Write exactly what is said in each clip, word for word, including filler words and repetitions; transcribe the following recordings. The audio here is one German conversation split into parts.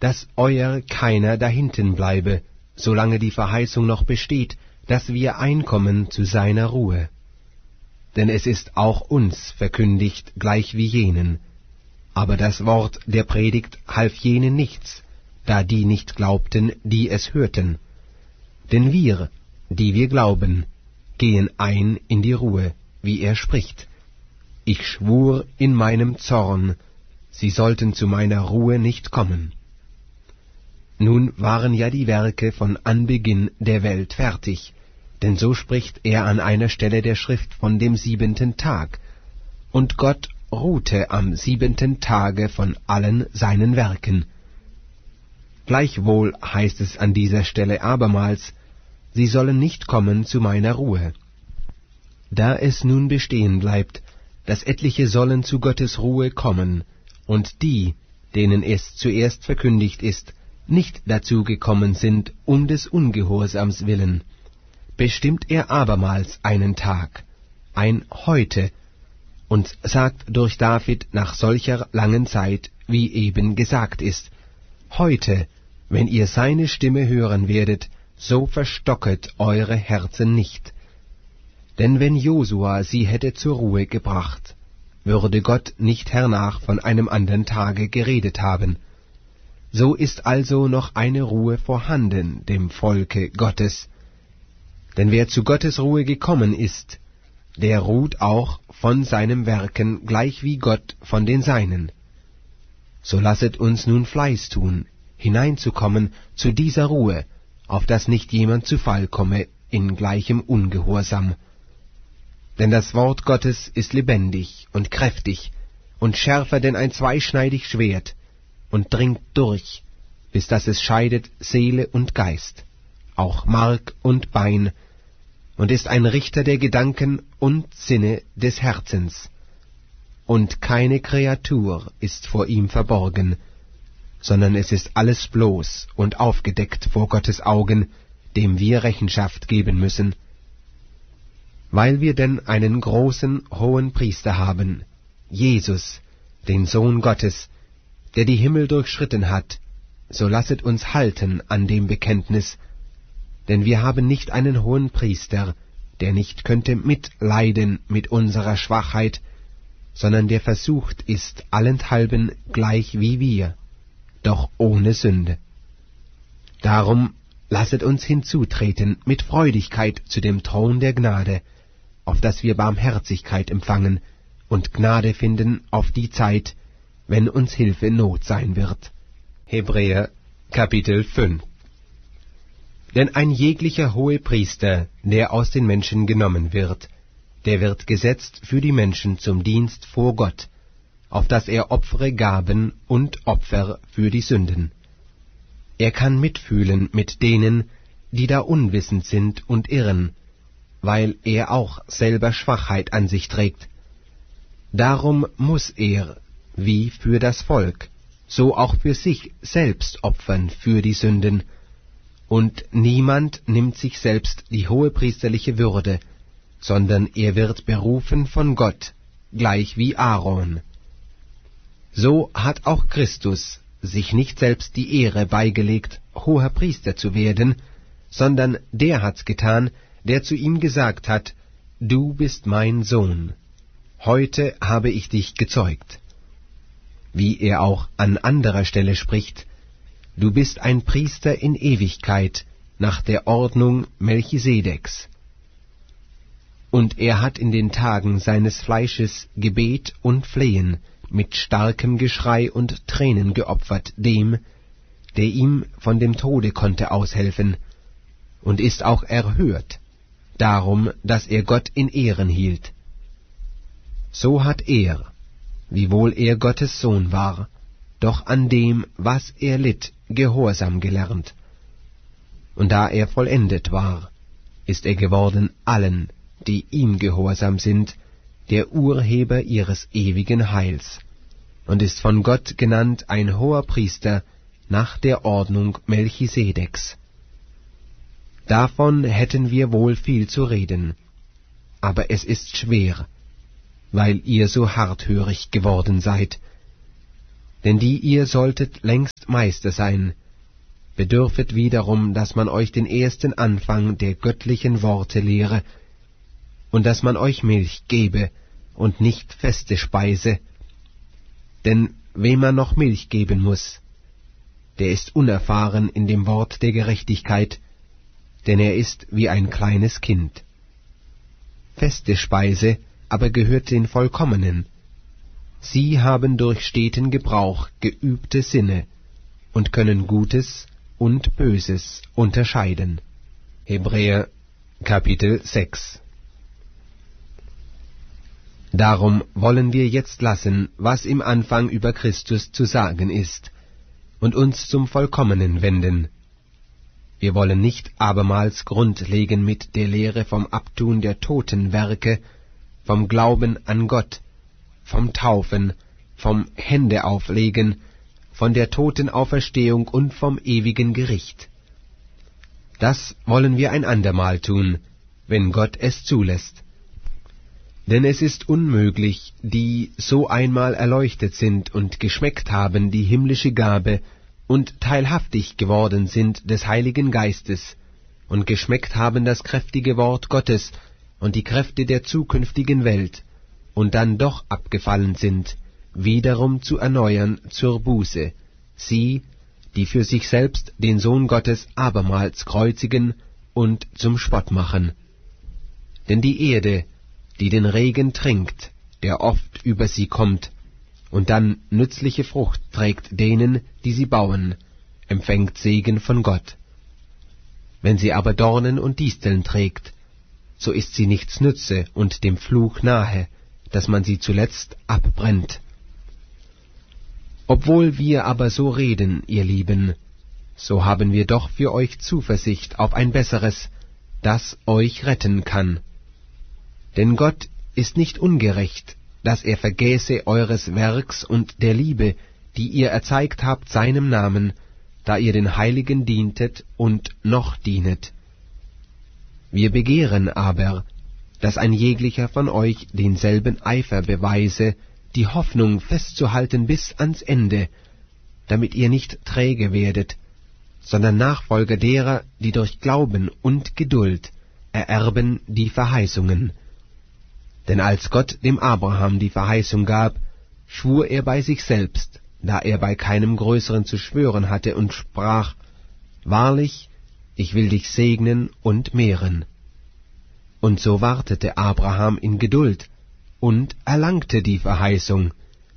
dass euer keiner dahinten bleibe, solange die Verheißung noch besteht, dass wir einkommen zu seiner Ruhe. Denn es ist auch uns verkündigt, gleich wie jenen. Aber das Wort der Predigt half jenen nichts, da die nicht glaubten, die es hörten. Denn wir, die wir glauben, gehen ein in die Ruhe, wie er spricht. Ich schwur in meinem Zorn, sie sollten zu meiner Ruhe nicht kommen. Nun waren ja die Werke von Anbeginn der Welt fertig, denn so spricht er an einer Stelle der Schrift von dem siebenten Tag. Und Gott ruhte am siebenten Tage von allen seinen Werken. Gleichwohl heißt es an dieser Stelle abermals, sie sollen nicht kommen zu meiner Ruhe. Da es nun bestehen bleibt, dass etliche sollen zu Gottes Ruhe kommen, und die, denen es zuerst verkündigt ist, nicht dazu gekommen sind, um des Ungehorsams willen, bestimmt er abermals einen Tag, ein Heute, und sagt durch David nach solcher langen Zeit, wie eben gesagt ist, Heute, wenn ihr seine Stimme hören werdet, so verstocket eure Herzen nicht. Denn wenn Josua sie hätte zur Ruhe gebracht, würde Gott nicht hernach von einem andern Tage geredet haben. So ist also noch eine Ruhe vorhanden dem Volke Gottes. Denn wer zu Gottes Ruhe gekommen ist, der ruht auch von seinem Werken, gleich wie Gott von den Seinen. So lasset uns nun Fleiß tun, hineinzukommen zu dieser Ruhe, auf dass nicht jemand zu Fall komme in gleichem Ungehorsam. Denn das Wort Gottes ist lebendig und kräftig und schärfer denn ein zweischneidig Schwert und dringt durch, bis dass es scheidet Seele und Geist, auch Mark und Bein, und ist ein Richter der Gedanken und Sinne des Herzens. Und keine Kreatur ist vor ihm verborgen, sondern es ist alles bloß und aufgedeckt vor Gottes Augen, dem wir Rechenschaft geben müssen. Weil wir denn einen großen hohen Priester haben, Jesus, den Sohn Gottes, der die Himmel durchschritten hat, so lasset uns halten an dem Bekenntnis, denn wir haben nicht einen hohen Priester, der nicht könnte mitleiden mit unserer Schwachheit, sondern der versucht ist allenthalben gleich wie wir, doch ohne Sünde. Darum lasset uns hinzutreten mit Freudigkeit zu dem Thron der Gnade, auf dass wir Barmherzigkeit empfangen und Gnade finden auf die Zeit, wenn uns Hilfe Not sein wird. Hebräer Kapitel fünf. Denn ein jeglicher Hohepriester, der aus den Menschen genommen wird, der wird gesetzt für die Menschen zum Dienst vor Gott, auf dass er opfere Gaben und Opfer für die Sünden. Er kann mitfühlen mit denen, die da unwissend sind und irren, weil er auch selber Schwachheit an sich trägt. Darum muß er, wie für das Volk, so auch für sich selbst opfern für die Sünden, und niemand nimmt sich selbst die hohepriesterliche Würde, sondern er wird berufen von Gott, gleich wie Aaron. So hat auch Christus sich nicht selbst die Ehre beigelegt, hoher Priester zu werden, sondern der hat's getan, der zu ihm gesagt hat, Du bist mein Sohn, heute habe ich dich gezeugt. Wie er auch an anderer Stelle spricht, Du bist ein Priester in Ewigkeit, nach der Ordnung Melchisedeks. Und er hat in den Tagen seines Fleisches Gebet und Flehen mit starkem Geschrei und Tränen geopfert dem, der ihm von dem Tode konnte aushelfen, und ist auch erhört, darum, dass er Gott in Ehren hielt. So hat er, wiewohl er Gottes Sohn war, doch an dem, was er litt, Gehorsam gelernt. Und da er vollendet war, ist er geworden allen, die ihm gehorsam sind, der Urheber ihres ewigen Heils, und ist von Gott genannt ein hoher Priester nach der Ordnung Melchisedeks. Davon hätten wir wohl viel zu reden, aber es ist schwer, weil ihr so harthörig geworden seid. Denn die ihr solltet längst Meister sein, bedürfet wiederum, dass man euch den ersten Anfang der göttlichen Worte lehre, und dass man euch Milch gebe und nicht feste Speise. Denn wem man noch Milch geben muß, der ist unerfahren in dem Wort der Gerechtigkeit, denn er ist wie ein kleines Kind. Feste Speise aber gehört den Vollkommenen. Sie haben durch steten Gebrauch geübte Sinne und können Gutes und Böses unterscheiden. Hebräer Kapitel sechs. Darum wollen wir jetzt lassen, was im Anfang über Christus zu sagen ist, und uns zum Vollkommenen wenden. Wir wollen nicht abermals Grund legen mit der Lehre vom Abtun der Totenwerke, vom Glauben an Gott, vom Taufen, vom Händeauflegen, von der Totenauferstehung und vom ewigen Gericht. Das wollen wir ein andermal tun, wenn Gott es zulässt. Denn es ist unmöglich, die so einmal erleuchtet sind und geschmeckt haben die himmlische Gabe und teilhaftig geworden sind des Heiligen Geistes und geschmeckt haben das kräftige Wort Gottes und die Kräfte der zukünftigen Welt und dann doch abgefallen sind, wiederum zu erneuern zur Buße, sie, die für sich selbst den Sohn Gottes abermals kreuzigen und zum Spott machen. Denn die Erde, die den Regen trinkt, der oft über sie kommt, und dann nützliche Frucht trägt denen, die sie bauen, empfängt Segen von Gott. Wenn sie aber Dornen und Disteln trägt, so ist sie nichts nütze und dem Fluch nahe, dass man sie zuletzt abbrennt. Obwohl wir aber so reden, ihr Lieben, so haben wir doch für euch Zuversicht auf ein Besseres, das euch retten kann. Denn Gott ist nicht ungerecht, dass er vergäße eures Werks und der Liebe, die ihr erzeigt habt seinem Namen, da ihr den Heiligen dientet und noch dienet. Wir begehren aber, dass ein jeglicher von euch denselben Eifer beweise, die Hoffnung festzuhalten bis ans Ende, damit ihr nicht träge werdet, sondern Nachfolger derer, die durch Glauben und Geduld ererben die Verheißungen. Denn als Gott dem Abraham die Verheißung gab, schwur er bei sich selbst, da er bei keinem Größeren zu schwören hatte, und sprach, »Wahrlich, ich will dich segnen und mehren.« Und so wartete Abraham in Geduld und erlangte die Verheißung.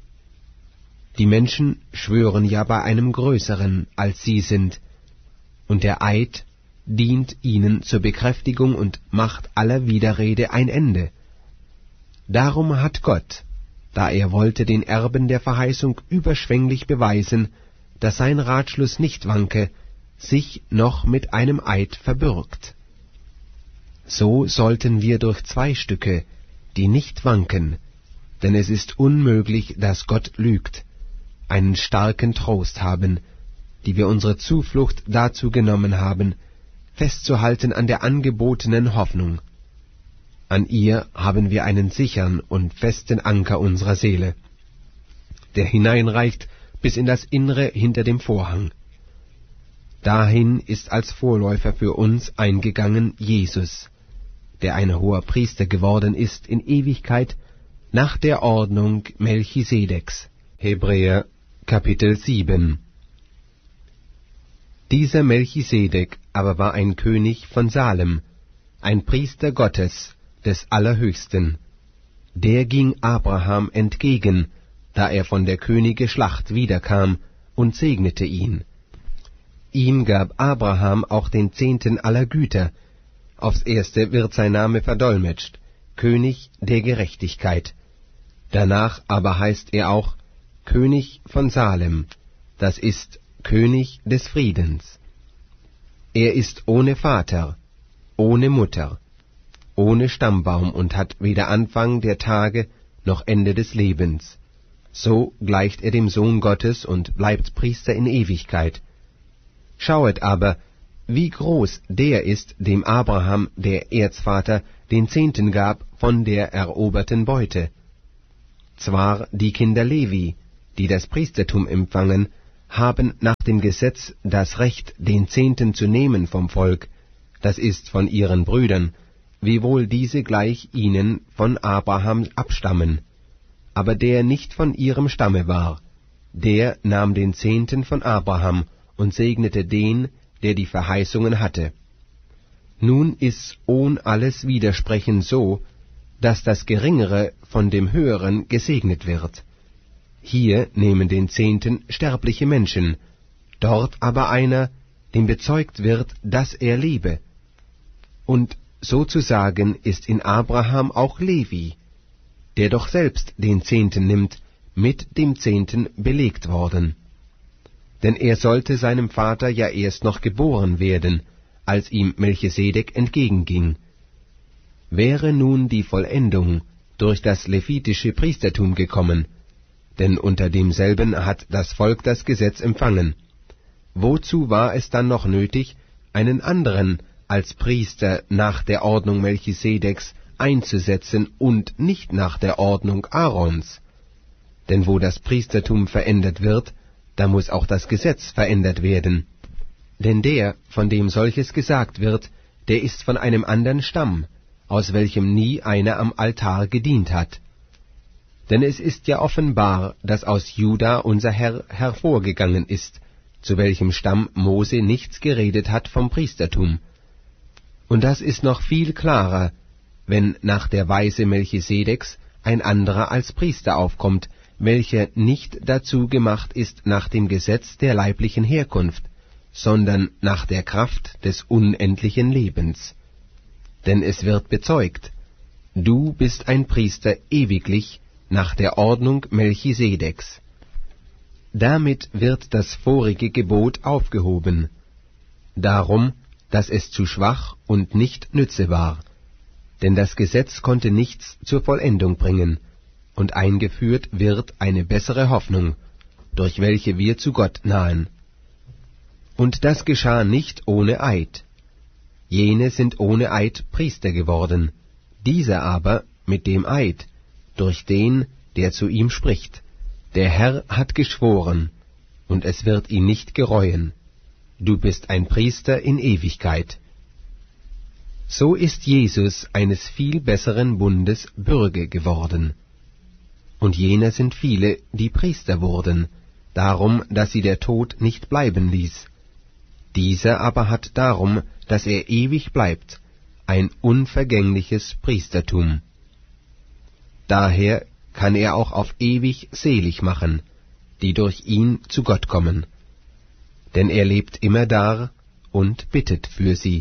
Die Menschen schwören ja bei einem Größeren, als sie sind, und der Eid dient ihnen zur Bekräftigung und macht aller Widerrede ein Ende. Darum hat Gott, da er wollte den Erben der Verheißung überschwänglich beweisen, dass sein Ratschluss nicht wanke, sich noch mit einem Eid verbürgt. So sollten wir durch zwei Stücke, die nicht wanken, denn es ist unmöglich, dass Gott lügt, einen starken Trost haben, die wir unsere Zuflucht dazu genommen haben, festzuhalten an der angebotenen Hoffnung. An ihr haben wir einen sichern und festen Anker unserer Seele, der hineinreicht bis in das Innere hinter dem Vorhang. Dahin ist als Vorläufer für uns eingegangen Jesus, der ein hoher Priester geworden ist in Ewigkeit nach der Ordnung Melchisedeks. Hebräer Kapitel sieben. Dieser Melchisedek aber war ein König von Salem, ein Priester Gottes, des Allerhöchsten. Der ging Abraham entgegen, da er von der Könige Schlacht wiederkam, und segnete ihn. Ihm gab Abraham auch den Zehnten aller Güter. Aufs erste wird sein Name verdolmetscht, König der Gerechtigkeit. Danach aber heißt er auch König von Salem, das ist König des Friedens. Er ist ohne Vater, ohne Mutter, ohne Stammbaum und hat weder Anfang der Tage noch Ende des Lebens. So gleicht er dem Sohn Gottes und bleibt Priester in Ewigkeit. Schauet aber, wie groß der ist, dem Abraham, der Erzvater, den Zehnten gab von der eroberten Beute. Zwar die Kinder Levi, die das Priestertum empfangen, haben nach dem Gesetz das Recht, den Zehnten zu nehmen vom Volk, das ist von ihren Brüdern, wiewohl diese gleich ihnen von Abraham abstammen. Aber der nicht von ihrem Stamme war, der nahm den Zehnten von Abraham und segnete den, der die Verheißungen hatte. Nun ist's ohn alles Widersprechen so, dass das Geringere von dem Höheren gesegnet wird. Hier nehmen den Zehnten sterbliche Menschen, dort aber einer, dem bezeugt wird, dass er lebe. Und sozusagen ist in Abraham auch Levi, der doch selbst den Zehnten nimmt, mit dem Zehnten belegt worden. Denn er sollte seinem Vater ja erst noch geboren werden, als ihm Melchisedek entgegenging. Wäre nun die Vollendung durch das levitische Priestertum gekommen, denn unter demselben hat das Volk das Gesetz empfangen, wozu war es dann noch nötig, einen anderen als Priester nach der Ordnung Melchisedeks einzusetzen und nicht nach der Ordnung Aarons? Denn wo das Priestertum verändert wird, da muss auch das Gesetz verändert werden. Denn der, von dem solches gesagt wird, der ist von einem anderen Stamm, aus welchem nie einer am Altar gedient hat. Denn es ist ja offenbar, dass aus Juda unser Herr hervorgegangen ist, zu welchem Stamm Mose nichts geredet hat vom Priestertum. Und das ist noch viel klarer, wenn nach der Weise Melchisedeks ein anderer als Priester aufkommt, welcher nicht dazu gemacht ist nach dem Gesetz der leiblichen Herkunft, sondern nach der Kraft des unendlichen Lebens. Denn es wird bezeugt, du bist ein Priester ewiglich nach der Ordnung Melchisedeks. Damit wird das vorige Gebot aufgehoben, darum, dass es zu schwach und nicht nütze war, denn das Gesetz konnte nichts zur Vollendung bringen, und eingeführt wird eine bessere Hoffnung, durch welche wir zu Gott nahen. Und das geschah nicht ohne Eid. Jene sind ohne Eid Priester geworden, dieser aber mit dem Eid, durch den, der zu ihm spricht, der Herr hat geschworen, und es wird ihn nicht gereuen, du bist ein Priester in Ewigkeit. So ist Jesus eines viel besseren Bundes Bürge geworden. Und jener sind viele, die Priester wurden, darum, dass sie der Tod nicht bleiben ließ. Dieser aber hat darum, dass er ewig bleibt, ein unvergängliches Priestertum. Daher kann er auch auf ewig selig machen, die durch ihn zu Gott kommen. Denn er lebt immerdar und bittet für sie.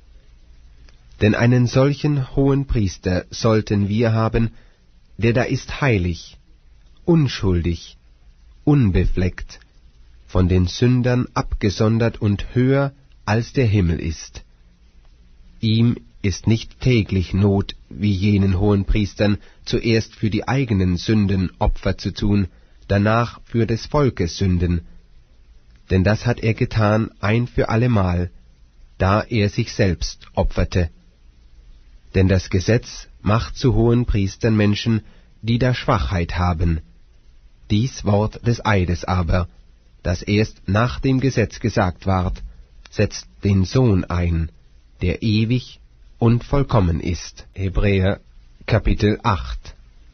Denn einen solchen hohen Priester sollten wir haben, der da ist heilig, unschuldig, unbefleckt, von den Sündern abgesondert und höher als der Himmel ist. Ihm ist nicht täglich Not, wie jenen hohen Priestern, zuerst für die eigenen Sünden Opfer zu tun, danach für des Volkes Sünden. Denn das hat er getan ein für allemal, da er sich selbst opferte. Denn das Gesetz macht zu hohen Priestern Menschen, die da Schwachheit haben. Dies Wort des Eides aber, das erst nach dem Gesetz gesagt ward, setzt den Sohn ein, der ewig und vollkommen ist. Hebräer Kapitel acht.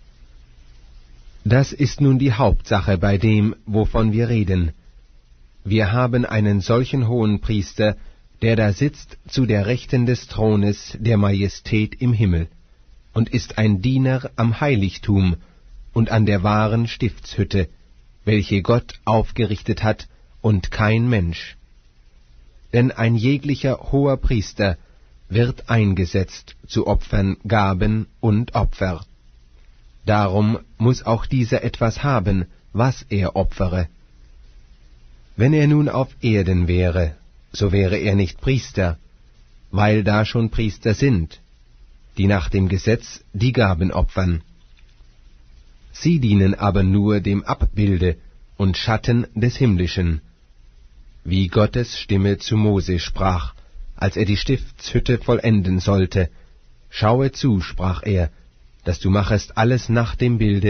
Das ist nun die Hauptsache bei dem, wovon wir reden. Wir haben einen solchen hohen Priester, der da sitzt zu der Rechten des Thrones der Majestät im Himmel, und ist ein Diener am Heiligtum und an der wahren Stiftshütte, welche Gott aufgerichtet hat und kein Mensch. Denn ein jeglicher hoher Priester wird eingesetzt zu Opfern, Gaben und Opfer. Darum muß auch dieser etwas haben, was er opfere. Wenn er nun auf Erden wäre, so wäre er nicht Priester, weil da schon Priester sind, die nach dem Gesetz die Gaben opfern. Sie dienen aber nur dem Abbilde und Schatten des Himmlischen, wie Gottes Stimme zu Mose sprach, als er die Stiftshütte vollenden sollte. Schaue zu, sprach er, dass du machest alles nach dem Bilde,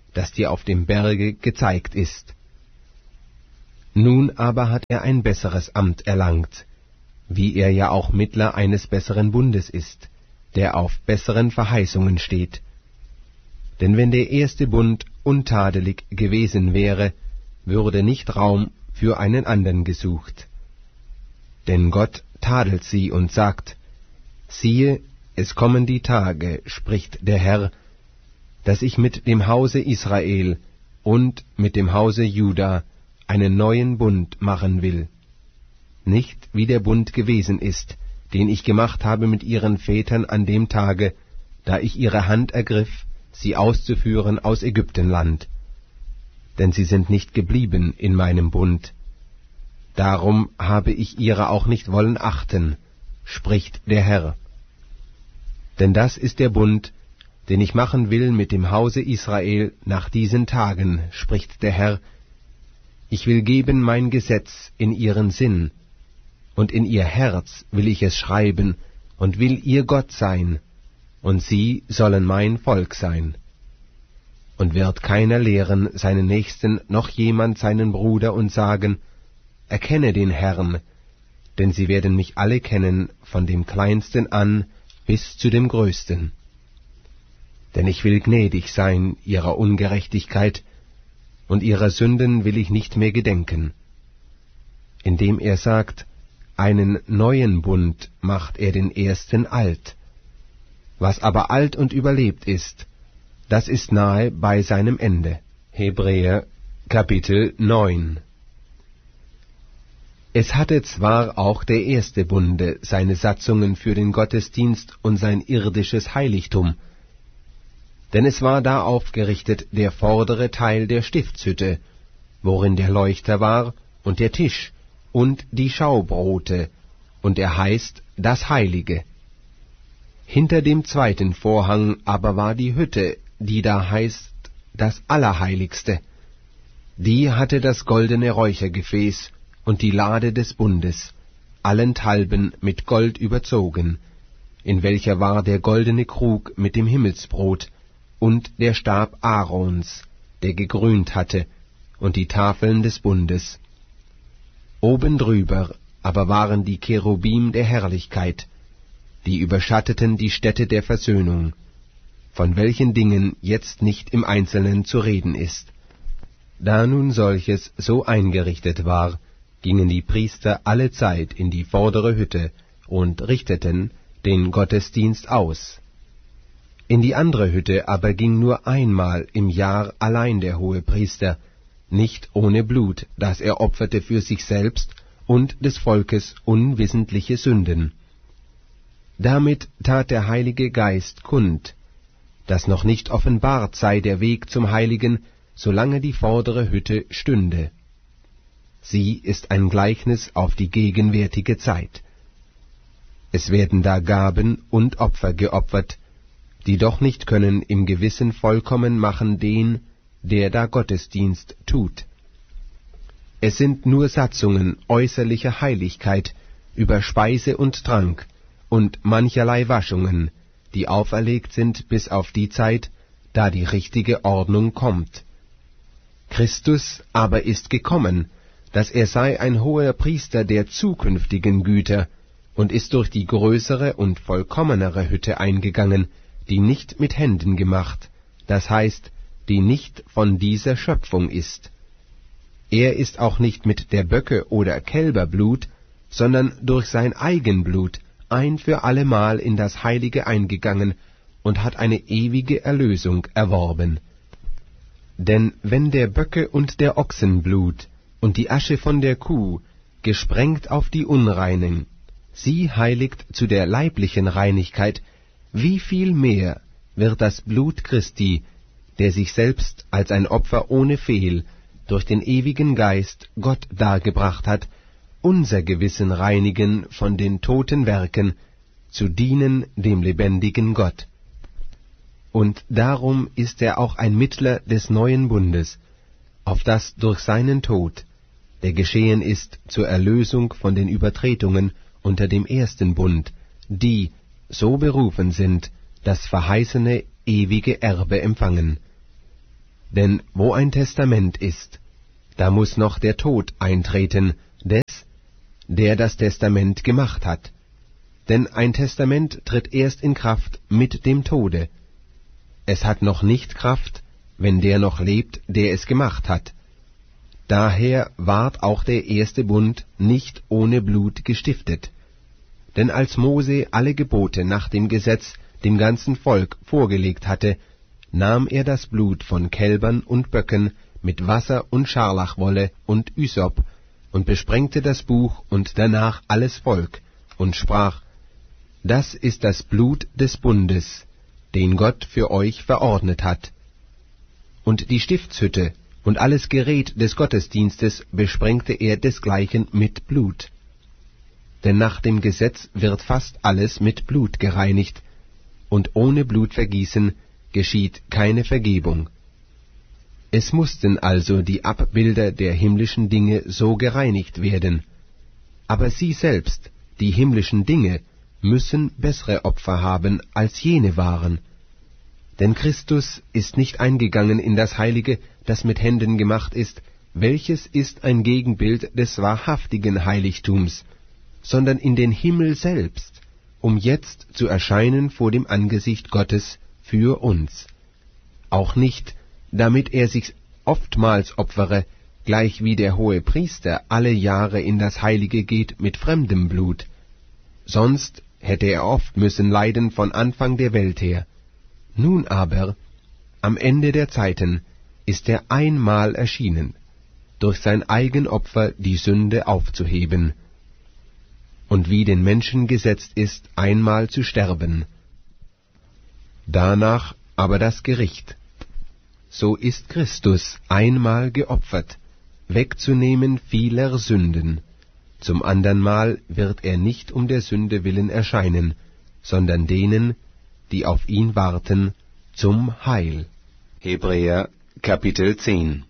das dir auf dem Berge gezeigt ist. Nun aber hat er ein besseres Amt erlangt, wie er ja auch Mittler eines besseren Bundes ist, der auf besseren Verheißungen steht. Denn wenn der erste Bund untadelig gewesen wäre, würde nicht Raum für einen anderen gesucht. Denn Gott tadelt sie und sagt, siehe, es kommen die Tage, spricht der Herr, dass ich mit dem Hause Israel und mit dem Hause Juda einen neuen Bund machen will. Nicht wie der Bund gewesen ist, den ich gemacht habe mit ihren Vätern an dem Tage, da ich ihre Hand ergriff, sie auszuführen aus Ägyptenland. Denn sie sind nicht geblieben in meinem Bund. Darum habe ich ihrer auch nicht wollen achten, spricht der Herr. Denn das ist der Bund, den ich machen will mit dem Hause Israel nach diesen Tagen, spricht der Herr. Ich will geben mein Gesetz in ihren Sinn, und in ihr Herz will ich es schreiben, und will ihr Gott sein, und sie sollen mein Volk sein. Und wird keiner lehren seinen Nächsten noch jemand seinen Bruder und sagen, erkenne den Herrn, denn sie werden mich alle kennen, von dem Kleinsten an bis zu dem Größten. Denn ich will gnädig sein ihrer Ungerechtigkeit, und ihrer Sünden will ich nicht mehr gedenken. Indem er sagt, einen neuen Bund macht er den ersten alt. Was aber alt und überlebt ist, das ist nahe bei seinem Ende. Hebräer Kapitel neun. Es hatte zwar auch der erste Bunde seine Satzungen für den Gottesdienst und sein irdisches Heiligtum, denn es war da aufgerichtet der vordere Teil der Stiftshütte, worin der Leuchter war und der Tisch und die Schaubrote, und er heißt das Heilige. Hinter dem zweiten Vorhang aber war die Hütte, die da heißt das Allerheiligste. Die hatte das goldene Räuchergefäß und die Lade des Bundes, allenthalben mit Gold überzogen, in welcher war der goldene Krug mit dem Himmelsbrot und der Stab Aarons, der gegrünt hatte, und die Tafeln des Bundes. Oben drüber aber waren die Cherubim der Herrlichkeit, die überschatteten die Stätte der Versöhnung, von welchen Dingen jetzt nicht im Einzelnen zu reden ist. Da nun solches so eingerichtet war, gingen die Priester alle Zeit in die vordere Hütte und richteten den Gottesdienst aus. In die andere Hütte aber ging nur einmal im Jahr allein der Hohepriester, nicht ohne Blut, das er opferte für sich selbst und des Volkes unwissentliche Sünden. Damit tat der Heilige Geist kund, dass noch nicht offenbart sei der Weg zum Heiligen, solange die vordere Hütte stünde. Sie ist ein Gleichnis auf die gegenwärtige Zeit. Es werden da Gaben und Opfer geopfert, die doch nicht können im Gewissen vollkommen machen den, der da Gottesdienst tut. Es sind nur Satzungen äußerlicher Heiligkeit über Speise und Trank und mancherlei Waschungen, die auferlegt sind bis auf die Zeit, da die richtige Ordnung kommt. Christus aber ist gekommen, dass er sei ein hoher Priester der zukünftigen Güter, und ist durch die größere und vollkommenere Hütte eingegangen, die nicht mit Händen gemacht, das heißt, die nicht von dieser Schöpfung ist. Er ist auch nicht mit der Böcke oder Kälberblut, sondern durch sein Eigenblut ein für allemal in das Heilige eingegangen und hat eine ewige Erlösung erworben. Denn wenn der Böcke und der Ochsenblut und die Asche von der Kuh, gesprengt auf die Unreinen, sie heiligt zu der leiblichen Reinigkeit, wie viel mehr wird das Blut Christi, der sich selbst als ein Opfer ohne Fehl durch den ewigen Geist Gott dargebracht hat, unser Gewissen reinigen von den toten Werken, zu dienen dem lebendigen Gott. Und darum ist er auch ein Mittler des neuen Bundes, auf das durch seinen Tod, der geschehen ist zur Erlösung von den Übertretungen unter dem ersten Bund, die, so berufen sind, das verheißene ewige Erbe empfangen. Denn wo ein Testament ist, da muß noch der Tod eintreten des, der das Testament gemacht hat. Denn ein Testament tritt erst in Kraft mit dem Tode. Es hat noch nicht Kraft, wenn der noch lebt, der es gemacht hat. Daher ward auch der erste Bund nicht ohne Blut gestiftet. Denn als Mose alle Gebote nach dem Gesetz dem ganzen Volk vorgelegt hatte, nahm er das Blut von Kälbern und Böcken mit Wasser und Scharlachwolle und Ysop und besprengte das Buch und danach alles Volk und sprach: Das ist das Blut des Bundes, den Gott für euch verordnet hat. Und die Stiftshütte und alles Gerät des Gottesdienstes besprengte er desgleichen mit Blut. Denn nach dem Gesetz wird fast alles mit Blut gereinigt, und ohne Blutvergießen geschieht keine Vergebung. Es mussten also die Abbilder der himmlischen Dinge so gereinigt werden. Aber sie selbst, die himmlischen Dinge, müssen bessere Opfer haben, als jene waren. Denn Christus ist nicht eingegangen in das Heilige, das mit Händen gemacht ist, welches ist ein Gegenbild des wahrhaftigen Heiligtums, sondern in den Himmel selbst, um jetzt zu erscheinen vor dem Angesicht Gottes für uns. Auch nicht, damit er sich oftmals opfere, gleich wie der hohe Priester alle Jahre in das Heilige geht mit fremdem Blut. Sonst hätte er oft müssen leiden von Anfang der Welt her. Nun aber, am Ende der Zeiten, ist er einmal erschienen, durch sein Eigenopfer die Sünde aufzuheben, und wie den Menschen gesetzt ist, einmal zu sterben. Danach aber das Gericht. So ist Christus einmal geopfert, wegzunehmen vieler Sünden. Zum andern Mal wird er nicht um der Sünde willen erscheinen, sondern denen, die auf ihn warten, zum Heil. Hebräer Kapitel zehn.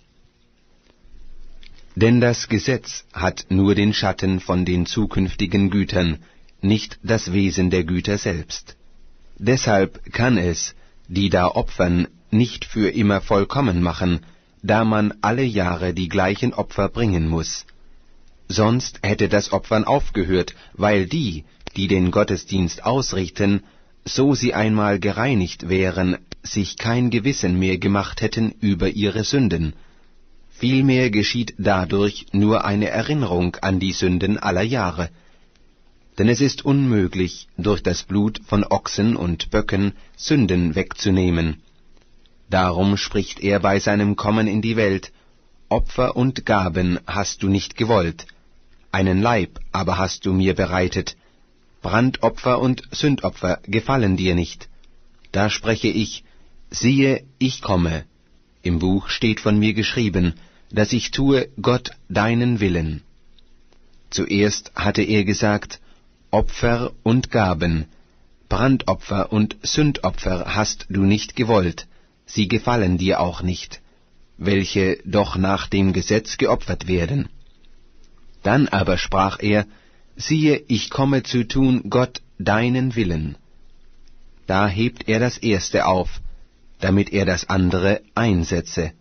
Denn das Gesetz hat nur den Schatten von den zukünftigen Gütern, nicht das Wesen der Güter selbst. Deshalb kann es, die da opfern, nicht für immer vollkommen machen, da man alle Jahre die gleichen Opfer bringen muß. Sonst hätte das Opfern aufgehört, weil die, die den Gottesdienst ausrichten, so sie einmal gereinigt wären, sich kein Gewissen mehr gemacht hätten über ihre Sünden. Vielmehr geschieht dadurch nur eine Erinnerung an die Sünden aller Jahre. Denn es ist unmöglich, durch das Blut von Ochsen und Böcken Sünden wegzunehmen. Darum spricht er bei seinem Kommen in die Welt: Opfer und Gaben hast du nicht gewollt, einen Leib aber hast du mir bereitet. Brandopfer und Sündopfer gefallen dir nicht. Da spreche ich: Siehe, ich komme. Im Buch steht von mir geschrieben, dass ich tue, Gott, deinen Willen. Zuerst hatte er gesagt: Opfer und Gaben, Brandopfer und Sündopfer hast du nicht gewollt, sie gefallen dir auch nicht, welche doch nach dem Gesetz geopfert werden. Dann aber sprach er: Siehe, ich komme zu tun, Gott, deinen Willen. Da hebt er das Erste auf, damit er das andere einsetze.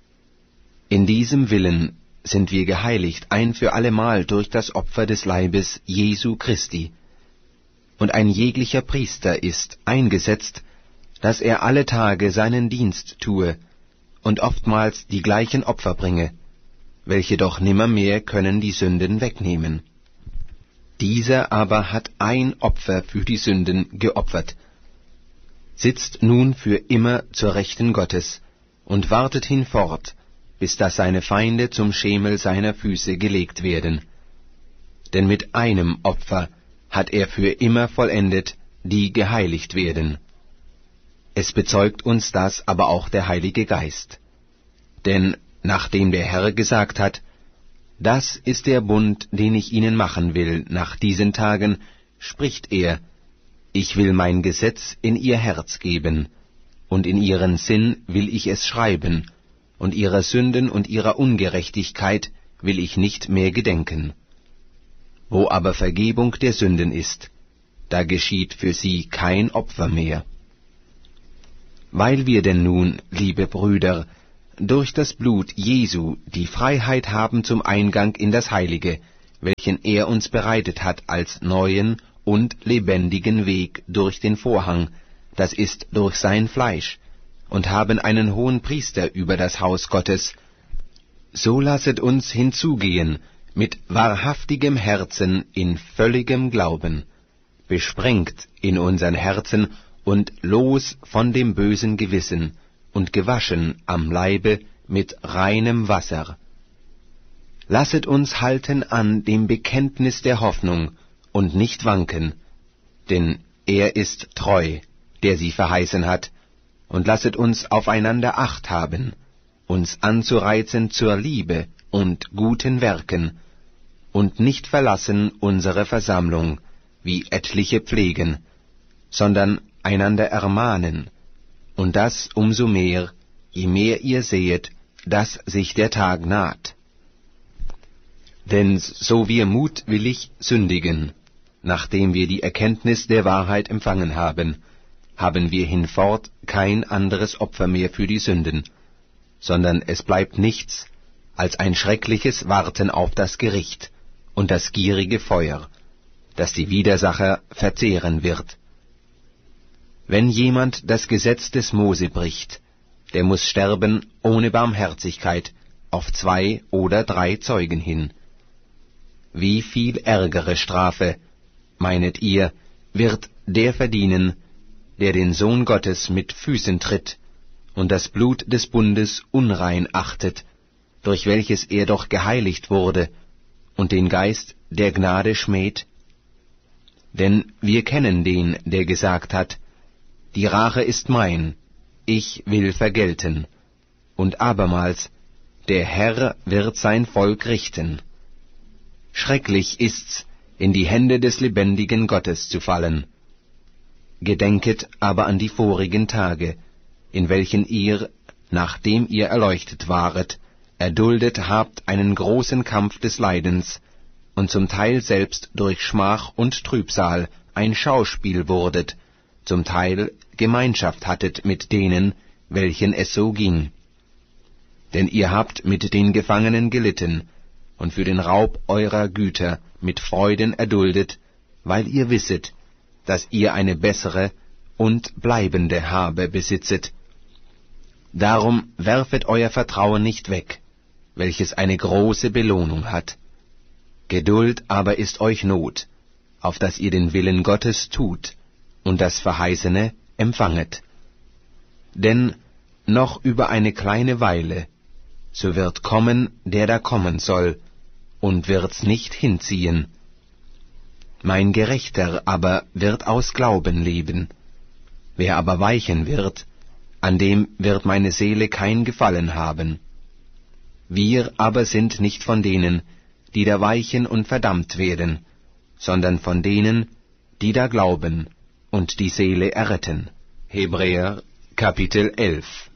In diesem Willen sind wir geheiligt ein für allemal durch das Opfer des Leibes Jesu Christi. Und ein jeglicher Priester ist eingesetzt, dass er alle Tage seinen Dienst tue und oftmals die gleichen Opfer bringe, welche doch nimmermehr können die Sünden wegnehmen. Dieser aber hat ein Opfer für die Sünden geopfert, sitzt nun für immer zur Rechten Gottes und wartet hinfort, bis dass seine Feinde zum Schemel seiner Füße gelegt werden. Denn mit einem Opfer hat er für immer vollendet, die geheiligt werden. Es bezeugt uns das aber auch der Heilige Geist. Denn nachdem der Herr gesagt hat: Das ist der Bund, den ich ihnen machen will nach diesen Tagen, spricht er: Ich will mein Gesetz in ihr Herz geben, und in ihren Sinn will ich es schreiben, und ihrer Sünden und ihrer Ungerechtigkeit will ich nicht mehr gedenken. Wo aber Vergebung der Sünden ist, da geschieht für sie kein Opfer mehr. Weil wir denn nun, liebe Brüder, durch das Blut Jesu die Freiheit haben zum Eingang in das Heilige, welchen er uns bereitet hat als neuen und lebendigen Weg durch den Vorhang, das ist durch sein Fleisch, und haben einen hohen Priester über das Haus Gottes. So lasset uns hinzugehen mit wahrhaftigem Herzen in völligem Glauben, besprengt in unseren Herzen und los von dem bösen Gewissen und gewaschen am Leibe mit reinem Wasser. Lasset uns halten an dem Bekenntnis der Hoffnung und nicht wanken, denn er ist treu, der sie verheißen hat, und lasset uns aufeinander Acht haben, uns anzureizen zur Liebe und guten Werken, und nicht verlassen unsere Versammlung, wie etliche pflegen, sondern einander ermahnen, und das umso mehr, je mehr ihr sehet, dass sich der Tag naht. Denn so wir mutwillig sündigen, nachdem wir die Erkenntnis der Wahrheit empfangen haben, haben wir hinfort kein anderes Opfer mehr für die Sünden, sondern es bleibt nichts als ein schreckliches Warten auf das Gericht und das gierige Feuer, das die Widersacher verzehren wird. Wenn jemand das Gesetz des Mose bricht, der muss sterben ohne Barmherzigkeit auf zwei oder drei Zeugen hin. Wie viel ärgere Strafe, meinet ihr, wird der verdienen, der den Sohn Gottes mit Füßen tritt und das Blut des Bundes unrein achtet, durch welches er doch geheiligt wurde, und den Geist der Gnade schmäht? Denn wir kennen den, der gesagt hat, die Rache ist mein, ich will vergelten, und abermals, der Herr wird sein Volk richten. Schrecklich ist's, in die Hände des lebendigen Gottes zu fallen. Gedenket aber an die vorigen Tage, in welchen ihr, nachdem ihr erleuchtet waret, erduldet habt einen großen Kampf des Leidens, und zum Teil selbst durch Schmach und Trübsal ein Schauspiel wurdet, zum Teil Gemeinschaft hattet mit denen, welchen es so ging. Denn ihr habt mit den Gefangenen gelitten, und für den Raub eurer Güter mit Freuden erduldet, weil ihr wisset, dass ihr eine bessere und bleibende Habe besitzet. Darum werfet euer Vertrauen nicht weg, welches eine große Belohnung hat. Geduld aber ist euch Not, auf dass ihr den Willen Gottes tut und das Verheißene empfanget. Denn noch über eine kleine Weile, so wird kommen, der da kommen soll, und wird's nicht hinziehen. Mein Gerechter aber wird aus Glauben leben. Wer aber weichen wird, an dem wird meine Seele kein Gefallen haben. Wir aber sind nicht von denen, die da weichen und verdammt werden, sondern von denen, die da glauben und die Seele erretten. Hebräer Kapitel elf.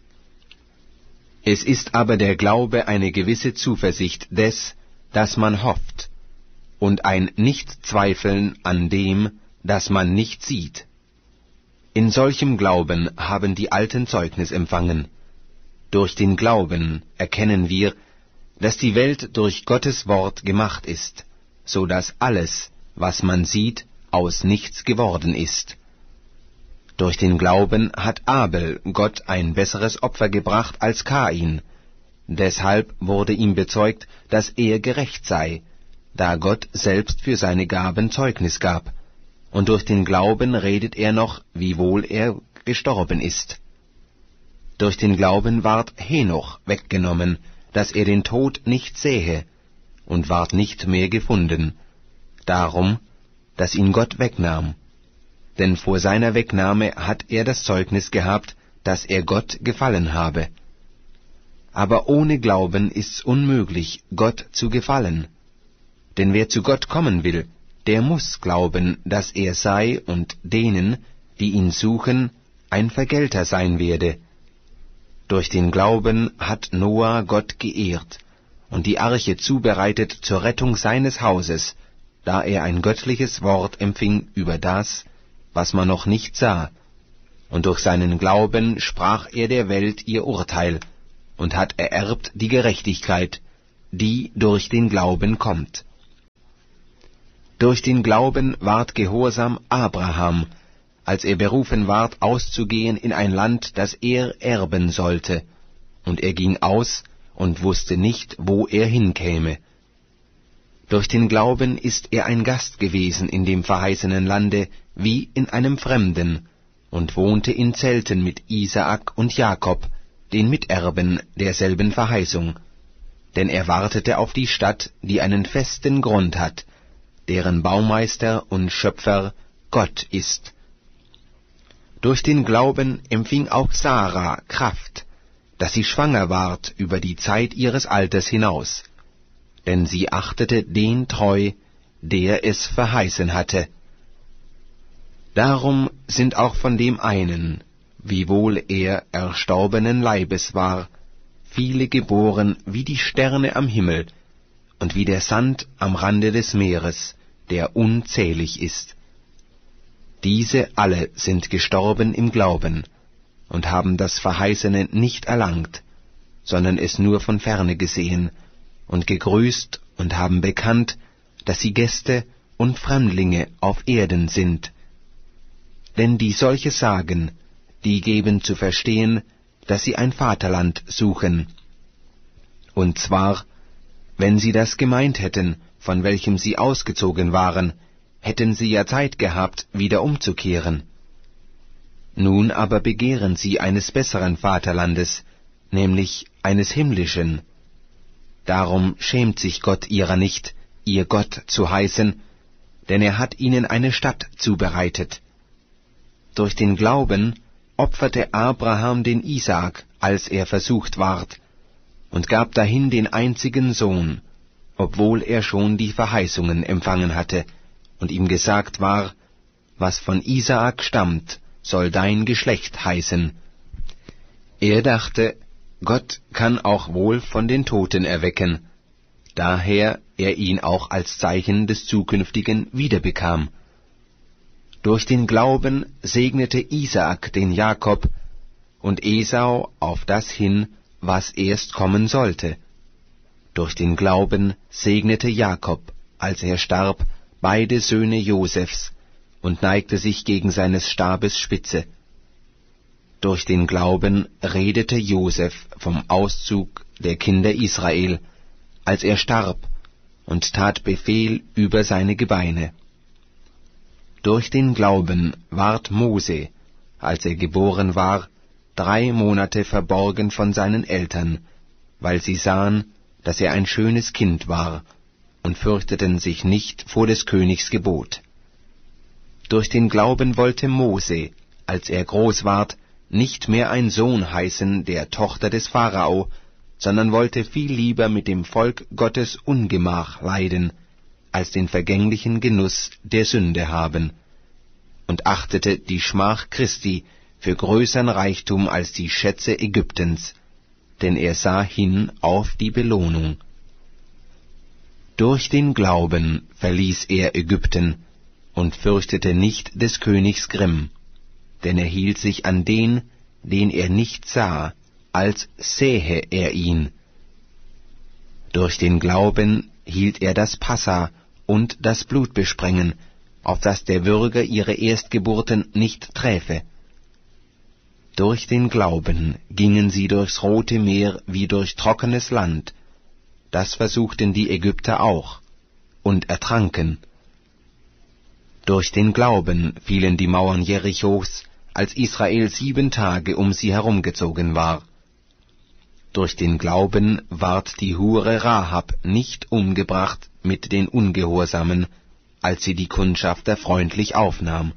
Es ist aber der Glaube eine gewisse Zuversicht des, dass man hofft, und ein Nichtzweifeln an dem, das man nicht sieht. In solchem Glauben haben die Alten Zeugnis empfangen. Durch den Glauben erkennen wir, dass die Welt durch Gottes Wort gemacht ist, so dass alles, was man sieht, aus nichts geworden ist. Durch den Glauben hat Abel Gott ein besseres Opfer gebracht als Kain. Deshalb wurde ihm bezeugt, dass er gerecht sei, da Gott selbst für seine Gaben Zeugnis gab. Und durch den Glauben redet er noch, wiewohl er gestorben ist. Durch den Glauben ward Henoch weggenommen, dass er den Tod nicht sähe, und ward nicht mehr gefunden, darum, dass ihn Gott wegnahm. Denn vor seiner Wegnahme hat er das Zeugnis gehabt, dass er Gott gefallen habe. Aber ohne Glauben ist's unmöglich, Gott zu gefallen. Denn wer zu Gott kommen will, der muss glauben, dass er sei und denen, die ihn suchen, ein Vergelter sein werde. Durch den Glauben hat Noah Gott geehrt und die Arche zubereitet zur Rettung seines Hauses, da er ein göttliches Wort empfing über das, was man noch nicht sah, und durch seinen Glauben sprach er der Welt ihr Urteil, und hat ererbt die Gerechtigkeit, die durch den Glauben kommt. Durch den Glauben ward gehorsam Abraham, als er berufen ward, auszugehen in ein Land, das er erben sollte, und er ging aus und wusste nicht, wo er hinkäme. Durch den Glauben ist er ein Gast gewesen in dem verheißenen Lande, wie in einem Fremden, und wohnte in Zelten mit Isaak und Jakob, den Miterben derselben Verheißung, denn er wartete auf die Stadt, die einen festen Grund hat, deren Baumeister und Schöpfer Gott ist. Durch den Glauben empfing auch Sarah Kraft, dass sie schwanger ward über die Zeit ihres Alters hinaus, denn sie achtete den treu, der es verheißen hatte. Darum sind auch von dem einen, wiewohl er erstorbenen Leibes war, viele geboren wie die Sterne am Himmel und wie der Sand am Rande des Meeres, der unzählig ist. Diese alle sind gestorben im Glauben und haben das Verheißene nicht erlangt, sondern es nur von ferne gesehen und gegrüßt und haben bekannt, dass sie Gäste und Fremdlinge auf Erden sind. Denn die solche sagen, die geben zu verstehen, dass sie ein Vaterland suchen. Und zwar, wenn sie das gemeint hätten, von welchem sie ausgezogen waren, hätten sie ja Zeit gehabt, wieder umzukehren. Nun aber begehren sie eines besseren Vaterlandes, nämlich eines himmlischen. Darum schämt sich Gott ihrer nicht, ihr Gott zu heißen, denn er hat ihnen eine Stadt zubereitet. Durch den Glauben opferte Abraham den Isaak, als er versucht ward, und gab dahin den einzigen Sohn, obwohl er schon die Verheißungen empfangen hatte, und ihm gesagt war, was von Isaak stammt, soll dein Geschlecht heißen. Er dachte, Gott kann auch wohl von den Toten erwecken, daher er ihn auch als Zeichen des Zukünftigen wiederbekam. Durch den Glauben segnete Isaak den Jakob und Esau auf das hin, was erst kommen sollte. Durch den Glauben segnete Jakob, als er starb, beide Söhne Josefs und neigte sich gegen seines Stabes Spitze. Durch den Glauben redete Josef vom Auszug der Kinder Israel, als er starb, und tat Befehl über seine Gebeine. Durch den Glauben ward Mose, als er geboren war, drei Monate verborgen von seinen Eltern, weil sie sahen, dass er ein schönes Kind war, und fürchteten sich nicht vor des Königs Gebot. Durch den Glauben wollte Mose, als er groß ward, nicht mehr ein Sohn heißen der Tochter des Pharao, sondern wollte viel lieber mit dem Volk Gottes Ungemach leiden, als den vergänglichen Genuss der Sünde haben, und achtete die Schmach Christi für größern Reichtum als die Schätze Ägyptens, denn er sah hin auf die Belohnung. Durch den Glauben verließ er Ägypten und fürchtete nicht des Königs Grimm, denn er hielt sich an den, den er nicht sah, als sähe er ihn. Durch den Glauben hielt er das Passa und das Blutbesprengen, auf das der Würger ihre Erstgeburten nicht träfe. Durch den Glauben gingen sie durchs Rote Meer wie durch trockenes Land, das versuchten die Ägypter auch, und ertranken. Durch den Glauben fielen die Mauern Jerichos, als Israel sieben Tage um sie herumgezogen war. Durch den Glauben ward die Hure Rahab nicht umgebracht mit den Ungehorsamen, als sie die Kundschafter freundlich aufnahm.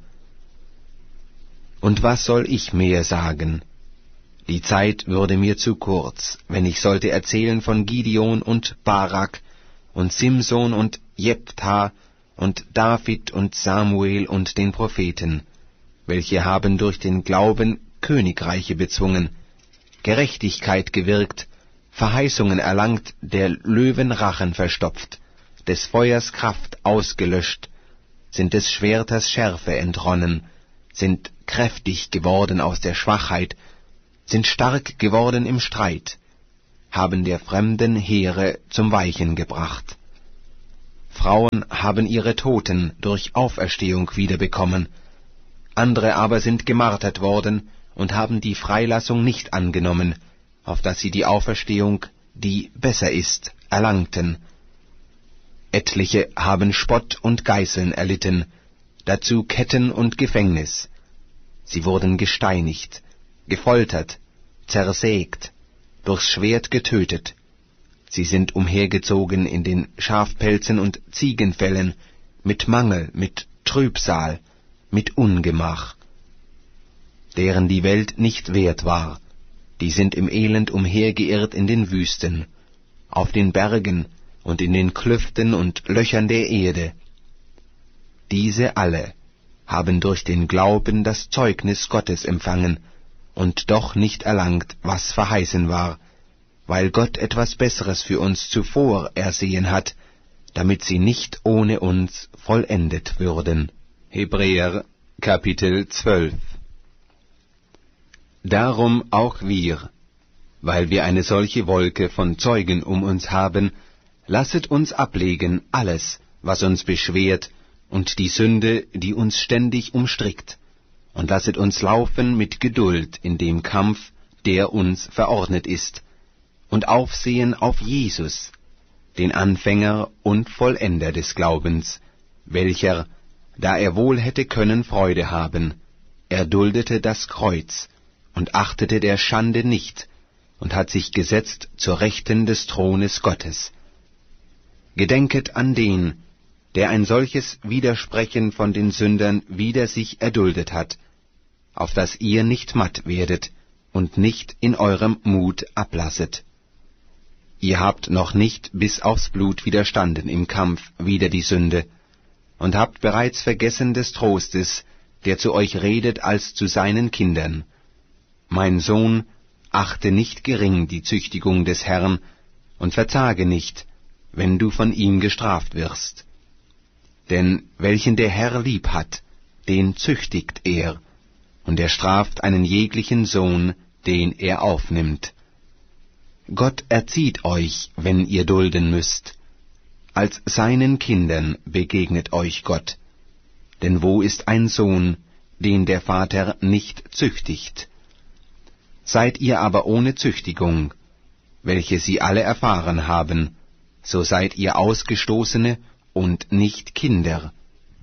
Und was soll ich mehr sagen? Die Zeit würde mir zu kurz, wenn ich sollte erzählen von Gideon und Barak und Simson und Jephthah und David und Samuel und den Propheten, welche haben durch den Glauben Königreiche bezwungen, Gerechtigkeit gewirkt, Verheißungen erlangt, der Löwen Rachen verstopft, des Feuers Kraft ausgelöscht, sind des Schwerters Schärfe entronnen, sind kräftig geworden aus der Schwachheit, sind stark geworden im Streit, haben der fremden Heere zum Weichen gebracht. Frauen haben ihre Toten durch Auferstehung wiederbekommen, andere aber sind gemartert worden und haben die Freilassung nicht angenommen, auf dass sie die Auferstehung, die besser ist, erlangten. Etliche haben Spott und Geißeln erlitten, dazu Ketten und Gefängnis. Sie wurden gesteinigt, gefoltert, zersägt, durchs Schwert getötet. Sie sind umhergezogen in den Schafpelzen und Ziegenfellen, mit Mangel, mit Trübsal, mit Ungemach. Deren die Welt nicht wert war, die sind im Elend umhergeirrt in den Wüsten, auf den Bergen und in den Klüften und Löchern der Erde. Diese alle haben durch den Glauben das Zeugnis Gottes empfangen und doch nicht erlangt, was verheißen war, weil Gott etwas Besseres für uns zuvor ersehen hat, damit sie nicht ohne uns vollendet würden. Hebräer Kapitel zwölf. Darum auch wir, weil wir eine solche Wolke von Zeugen um uns haben, lasset uns ablegen alles, was uns beschwert, und die Sünde, die uns ständig umstrickt, und lasset uns laufen mit Geduld in dem Kampf, der uns verordnet ist, und aufsehen auf Jesus, den Anfänger und Vollender des Glaubens, welcher, da er wohl hätte können Freude haben, erduldete das Kreuz und achtete der Schande nicht und hat sich gesetzt zur Rechten des Thrones Gottes. Gedenket an den, der ein solches Widersprechen von den Sündern wider sich erduldet hat, auf dass ihr nicht matt werdet und nicht in eurem Mut ablasset. Ihr habt noch nicht bis aufs Blut widerstanden im Kampf wider die Sünde, und habt bereits vergessen des Trostes, der zu euch redet als zu seinen Kindern. Mein Sohn, achte nicht gering die Züchtigung des Herrn, und verzage nicht, wenn du von ihm gestraft wirst. Denn welchen der Herr lieb hat, den züchtigt er, und er straft einen jeglichen Sohn, den er aufnimmt. Gott erzieht euch, wenn ihr dulden müsst. Als seinen Kindern begegnet euch Gott. Denn wo ist ein Sohn, den der Vater nicht züchtigt? Seid ihr aber ohne Züchtigung, welche sie alle erfahren haben, so seid ihr Ausgestoßene und nicht Kinder.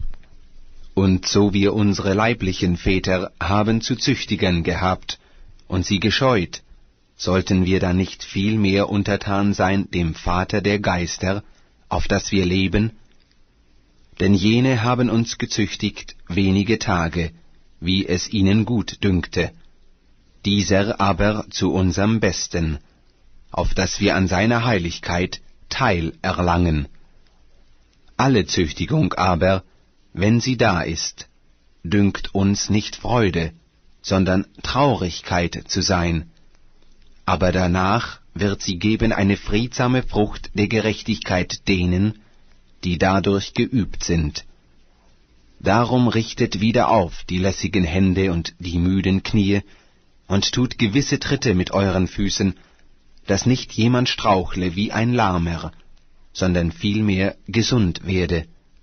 Und so wir unsere leiblichen Väter haben zu züchtigen gehabt und sie gescheut, sollten wir dann nicht viel mehr untertan sein dem Vater der Geister, auf dass wir leben? Denn jene haben uns gezüchtigt wenige Tage, wie es ihnen gut dünkte, dieser aber zu unserem Besten, auf dass wir an seiner Heiligkeit Teil erlangen. Alle Züchtigung aber, wenn sie da ist, dünkt uns nicht Freude, sondern Traurigkeit zu sein, aber danach wird sie geben eine friedsame Frucht der Gerechtigkeit denen, die dadurch geübt sind. Darum richtet wieder auf die lässigen Hände und die müden Knie, und tut gewisse Tritte mit euren Füßen, dass nicht jemand strauchle wie ein Lahmer, sondern vielmehr gesund werde.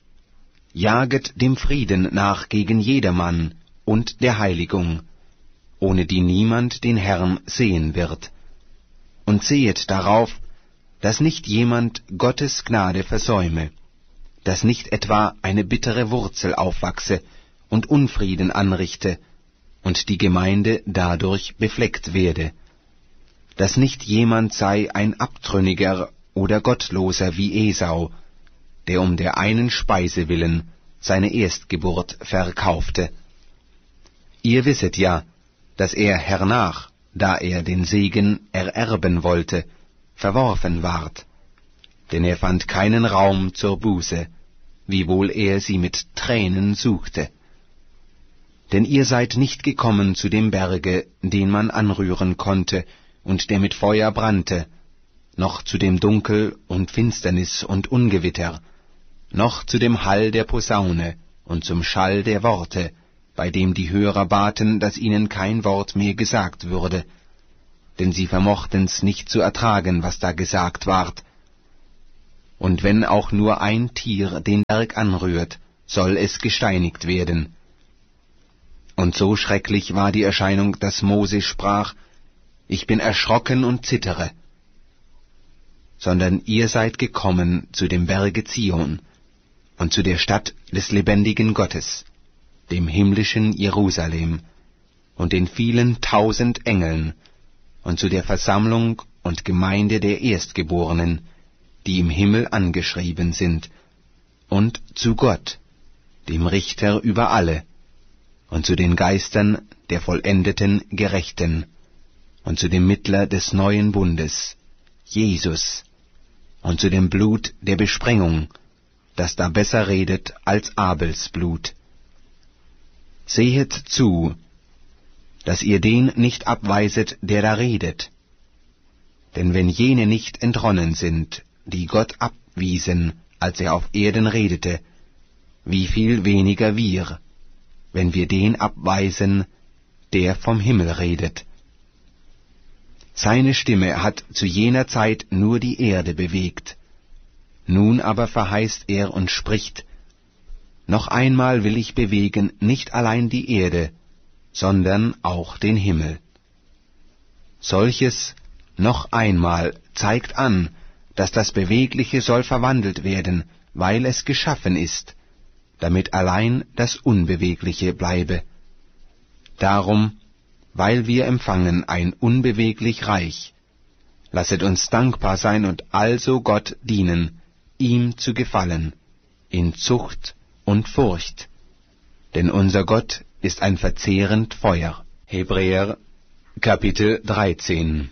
Jaget dem Frieden nach gegen jedermann und der Heiligung, ohne die niemand den Herrn sehen wird. Und sehet darauf, dass nicht jemand Gottes Gnade versäume, dass nicht etwa eine bittere Wurzel aufwachse und Unfrieden anrichte, und die Gemeinde dadurch befleckt werde, dass nicht jemand sei ein Abtrünniger oder Gottloser wie Esau, der um der einen Speise willen seine Erstgeburt verkaufte. Ihr wisset ja, dass er hernach, da er den Segen ererben wollte, verworfen ward, denn er fand keinen Raum zur Buße, wiewohl er sie mit Tränen suchte. Denn ihr seid nicht gekommen zu dem Berge, den man anrühren konnte und der mit Feuer brannte, noch zu dem Dunkel und Finsternis und Ungewitter, noch zu dem Hall der Posaune und zum Schall der Worte, bei dem die Hörer baten, dass ihnen kein Wort mehr gesagt würde. denn sie vermochten's nicht zu ertragen, was da gesagt ward. Und wenn auch nur ein Tier den Berg anrührt, soll es gesteinigt werden. Und so schrecklich war die Erscheinung, dass Mose sprach, ich bin erschrocken und zittere. Sondern ihr seid gekommen zu dem Berge Zion und zu der Stadt des lebendigen Gottes, dem himmlischen Jerusalem und den vielen tausend Engeln und zu der Versammlung und Gemeinde der Erstgeborenen, die im Himmel angeschrieben sind, und zu Gott, dem Richter über alle, und zu den Geistern der vollendeten Gerechten, und zu dem Mittler des neuen Bundes, Jesus, und zu dem Blut der Besprengung, das da besser redet als Abels Blut. Sehet zu, dass ihr den nicht abweiset, der da redet. Denn wenn jene nicht entronnen sind, die Gott abwiesen, als er auf Erden redete, wie viel weniger wir, wenn wir den abweisen, der vom Himmel redet. Seine Stimme hat zu jener Zeit nur die Erde bewegt. Nun aber verheißt er und spricht, noch einmal will ich bewegen nicht allein die Erde, sondern auch den Himmel. Solches noch einmal zeigt an, dass das Bewegliche soll verwandelt werden, weil es geschaffen ist, damit allein das Unbewegliche bleibe. Darum, weil wir empfangen ein unbeweglich Reich, lasset uns dankbar sein und also Gott dienen, ihm zu gefallen, in Zucht und Furcht, denn unser Gott ist ein verzehrend Feuer. Hebräer Kapitel dreizehn.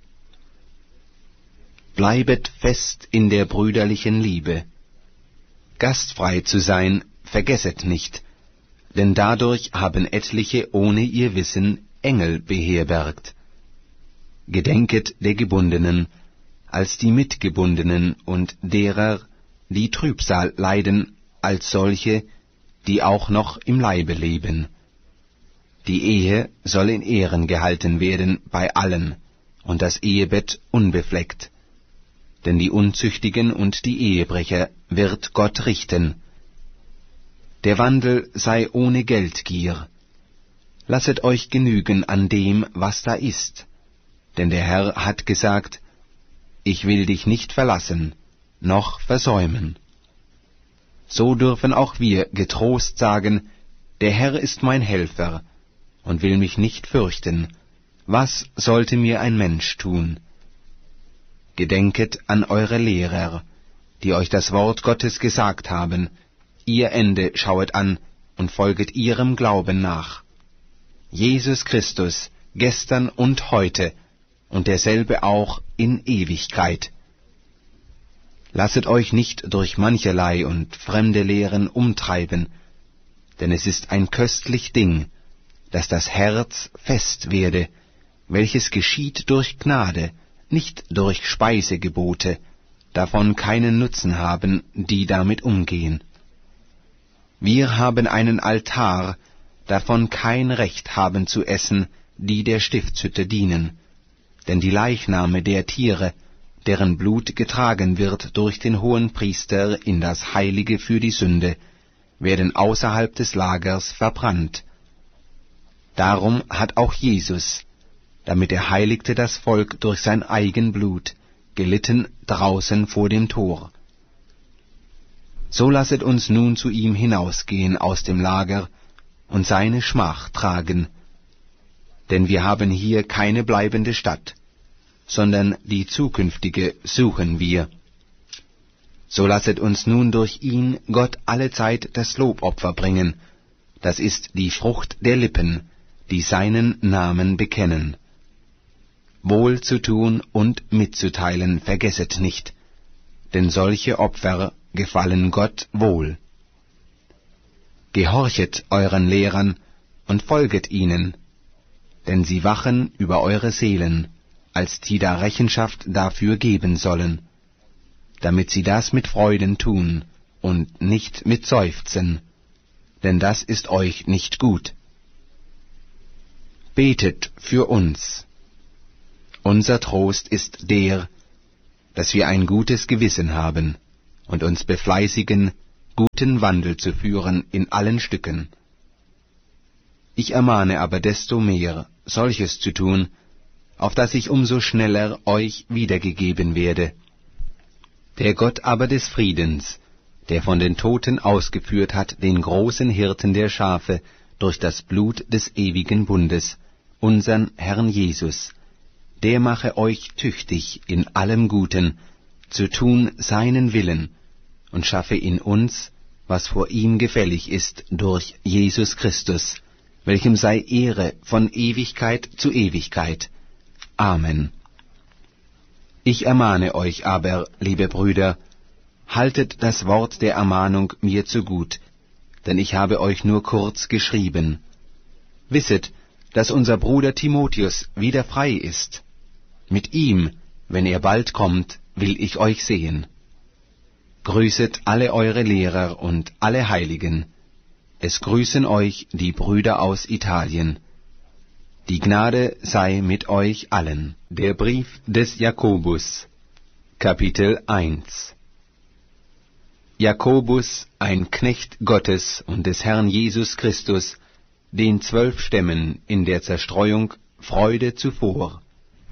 Bleibet fest in der brüderlichen Liebe. Gastfrei zu sein, vergesset nicht, denn dadurch haben etliche ohne ihr Wissen Engel beherbergt. Gedenket der Gebundenen, als die Mitgebundenen und derer, die Trübsal leiden, als solche, die auch noch im Leibe leben. Die Ehe soll in Ehren gehalten werden bei allen, und das Ehebett unbefleckt. Denn die Unzüchtigen und die Ehebrecher wird Gott richten. Der Wandel sei ohne Geldgier. Lasset euch genügen an dem, was da ist. Denn der Herr hat gesagt, ich will dich nicht verlassen, noch versäumen. So dürfen auch wir getrost sagen, der Herr ist mein Helfer, und will mich nicht fürchten. Was sollte mir ein Mensch tun? Gedenket an eure Lehrer, die euch das Wort Gottes gesagt haben, ihr Ende schauet an und folget ihrem Glauben nach. Jesus Christus, gestern und heute, und derselbe auch in Ewigkeit. Lasset euch nicht durch mancherlei und fremde Lehren umtreiben, denn es ist ein köstlich Ding, dass das Herz fest werde, welches geschieht durch Gnade, nicht durch Speisegebote, davon keinen Nutzen haben, die damit umgehen. Wir haben einen Altar, davon kein Recht haben zu essen, die der Stiftshütte dienen, denn die Leichname der Tiere, deren Blut getragen wird durch den Hohenpriester in das Heilige für die Sünde, werden außerhalb des Lagers verbrannt. Darum hat auch Jesus, damit er heiligte das Volk durch sein eigen Blut, gelitten draußen vor dem Tor. So lasset uns nun zu ihm hinausgehen aus dem Lager und seine Schmach tragen, denn wir haben hier keine bleibende Stadt, sondern die zukünftige suchen wir. So lasset uns nun durch ihn Gott allezeit das Lobopfer bringen, das ist die Frucht der Lippen, die seinen Namen bekennen. Wohl zu tun und mitzuteilen vergesset nicht, denn solche Opfer gefallen Gott wohl. Gehorchet euren Lehrern und folget ihnen, denn sie wachen über eure Seelen, als die da Rechenschaft dafür geben sollen, damit sie das mit Freuden tun und nicht mit Seufzen, denn das ist euch nicht gut. Betet für uns. Unser Trost ist der, dass wir ein gutes Gewissen haben und uns befleißigen, guten Wandel zu führen in allen Stücken. Ich ermahne aber desto mehr, solches zu tun, auf dass ich umso schneller euch wiedergegeben werde. Der Gott aber des Friedens, der von den Toten ausgeführt hat den großen Hirten der Schafe durch das Blut des ewigen Bundes, unsern Herrn Jesus, der mache euch tüchtig in allem Guten, zu tun seinen Willen, und schaffe in uns, was vor ihm gefällig ist, durch Jesus Christus, welchem sei Ehre von Ewigkeit zu Ewigkeit. Amen. Ich ermahne euch aber, liebe Brüder, haltet das Wort der Ermahnung mir zugut, denn ich habe euch nur kurz geschrieben. Wisset, dass unser Bruder Timotheus wieder frei ist. Mit ihm, wenn er bald kommt, will ich euch sehen. Grüßet alle eure Lehrer und alle Heiligen. Es grüßen euch die Brüder aus Italien. Die Gnade sei mit euch allen. Der Brief des Jakobus, Kapitel eins. Jakobus, ein Knecht Gottes und des Herrn Jesus Christus, den zwölf Stämmen in der Zerstreuung Freude zuvor.